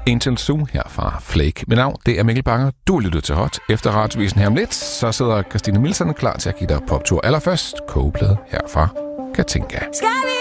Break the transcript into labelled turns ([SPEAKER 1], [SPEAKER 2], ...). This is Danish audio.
[SPEAKER 1] Angel Zoo her fra Flake. Mit navn, det er Mikkel Banger. Du lytter til Hot. Efter radiovisen her om lidt, så sidder Christine Milson klar til at give dig poptur. Allerførst kogeplade her fra Katinka.